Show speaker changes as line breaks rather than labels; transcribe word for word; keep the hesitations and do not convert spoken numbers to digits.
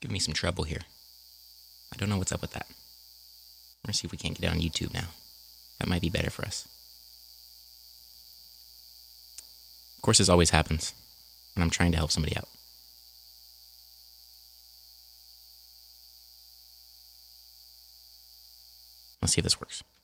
Give me some trouble here. I don't know what's up with that. We're gonna see if we can't get it on YouTube now. That might be better for us. Of course, this always happens when I'm trying to help somebody out. Let's see if this works.